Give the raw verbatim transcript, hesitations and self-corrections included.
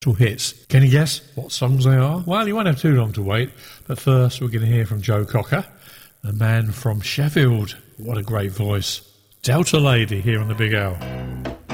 hits. Can you guess what songs they are? Well, you won't have too long to wait, but first we're going to hear from Joe Cocker, a man from Sheffield. What a great voice. Delta Lady here on the Big L.